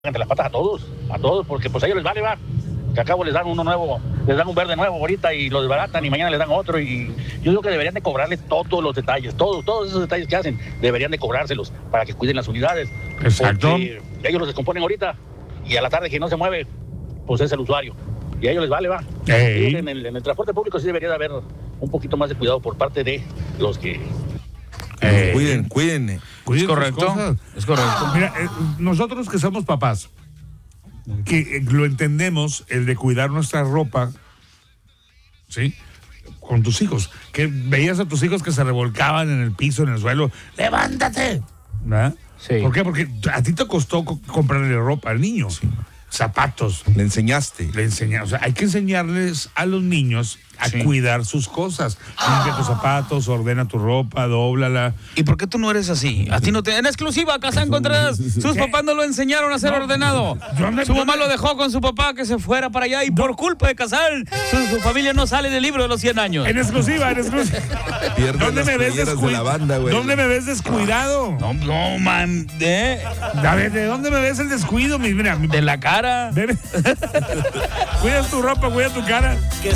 entre las patas a todos, porque pues a ellos les vale, va. Que a cabo les dan uno nuevo, les dan un verde nuevo ahorita y lo desbaratan y mañana les dan otro y yo creo que deberían de cobrarles todos los detalles, todos esos detalles que hacen, deberían de cobrárselos para que cuiden las unidades. Exacto. Porque ellos los descomponen ahorita y a la tarde quien no se mueve, pues es el usuario. Y a ellos les vale, va. En el transporte público sí debería de haber un poquito más de cuidado por parte de los que... Cuiden. Es correcto. Es correcto. Mira, nosotros que somos papás, que lo entendemos, el de cuidar nuestra ropa, ¿sí? Con tus hijos, que veías a tus hijos que se revolcaban en el piso, en el suelo, ¡levántate! ¿Verdad? Sí. ¿Por qué? Porque a ti te costó comprarle ropa al niño, zapatos. Le enseñaste. O sea, hay que enseñarles a los niños a cuidar sus cosas. Limpia tus zapatos, ordena tu ropa, dóblala. ¿Y por qué tú no eres así? A ti no te... En exclusiva, Kazán Contreras, sus papás no lo enseñaron a ser ordenado. Su mamá lo dejó con su papá que se fuera para allá y por culpa de Kazán, su familia no sale del libro de los 100 años. En exclusiva. ¿Dónde me ves descuidado? ¿Dónde me ves descuidado? No, man. A ver, ¿de dónde me ves el descuido? Mira, De la cara. cuida tu ropa, cuida tu cara.